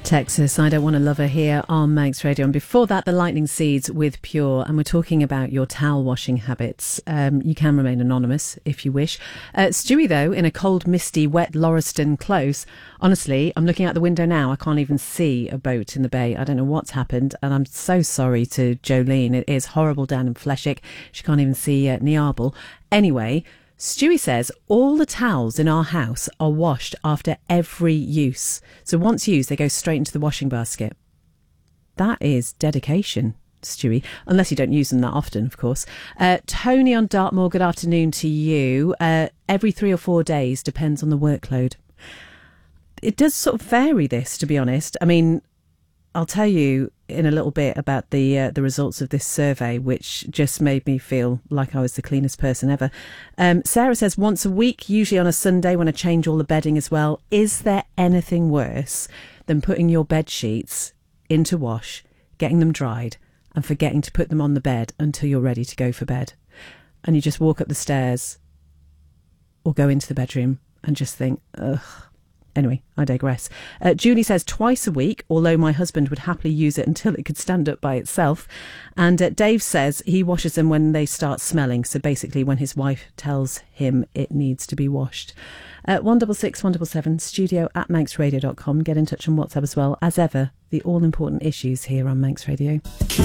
Texas, I Don't Want to Love Her here on Manx Radio. And before that, the Lightning Seeds with Pure. And we're talking about your towel washing habits. You can remain anonymous if you wish. Stewie, though, in a cold, misty, wet Lauriston close. Honestly, I'm looking out the window now. I can't even see a boat in the bay. I don't know what's happened. And I'm so sorry to Jolene. It is horrible down in Fleshick. She can't even see Niarble. Anyway, Stewie says all the towels in our house are washed after every use. So once used, they go straight into the washing basket. That is dedication, Stewie. Unless you don't use them that often, of course. Tony on Dartmoor, good afternoon to you. Every 3 or 4 days, depends on the workload. It does sort of vary, this, to be honest. I mean, I'll tell you in a little bit about the results of this survey, which just made me feel like I was the cleanest person ever. Sarah says once a week, usually on a Sunday when I change all the bedding as well. Is there anything worse than putting your bed sheets into wash, getting them dried and forgetting to put them on the bed until you're ready to go for bed? And you just walk up the stairs or go into the bedroom and just think, ugh. Anyway, I digress. Julie says twice a week, although my husband would happily use it until it could stand up by itself. And Dave says he washes them when they start smelling. So basically when his wife tells him it needs to be washed. 166 177 studio@manxradio.com. Get in touch on WhatsApp as well. As ever, the all-important issues here on Manx Radio.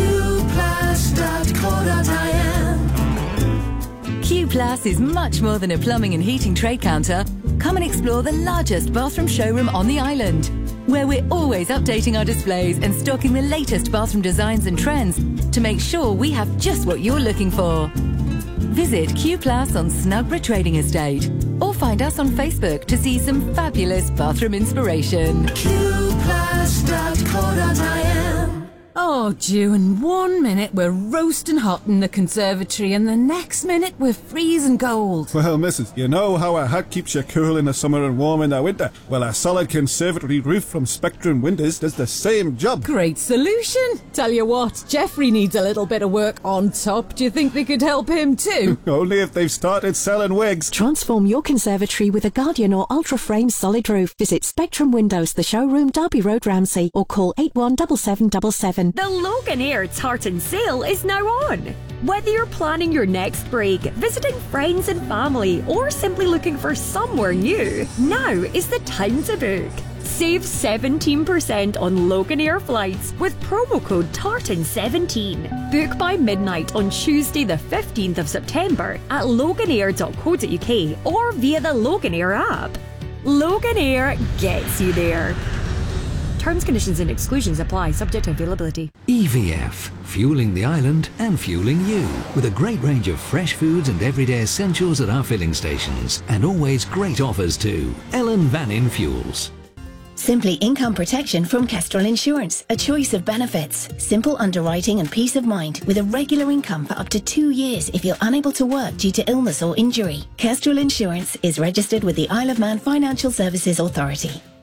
Q Plus is much more than a plumbing and heating trade counter. Come and explore the largest bathroom showroom on the island, where we're always updating our displays and stocking the latest bathroom designs and trends to make sure we have just what you're looking for. Visit Q Plus on Snugborough Trading Estate or find us on Facebook to see some fabulous bathroom inspiration. qplus.co.il. Oh, June, 1 minute we're roasting hot in the conservatory and the next minute we're freezing cold. Well, missus, you know how a hut keeps you cool in the summer and warm in the winter? Well, a solid conservatory roof from Spectrum Windows does the same job. Great solution. Tell you what, Jeffrey needs a little bit of work on top. Do you think they could help him too? Only if they've started selling wigs. Transform your conservatory with a Guardian or Ultra Frame solid roof. Visit Spectrum Windows, the showroom, Derby Road, Ramsey, or call 817777. The Loganair Tartan Sale is now on. Whether you're planning your next break, visiting friends and family, or simply looking for somewhere new, now is the time to book. Save 17% on Loganair flights with promo code TARTAN17. Book by midnight on Tuesday the 15th of September at loganair.co.uk or via the Loganair app. Loganair gets you there. Terms, conditions and exclusions apply, subject to availability. EVF, fueling the island and fueling you. With a great range of fresh foods and everyday essentials at our filling stations. And always great offers too. Ellen Vannin Fuels. Simply income protection from Kestrel Insurance. A choice of benefits. Simple underwriting and peace of mind with a regular income for up to 2 years if you're unable to work due to illness or injury. Kestrel Insurance is registered with the Isle of Man Financial Services Authority.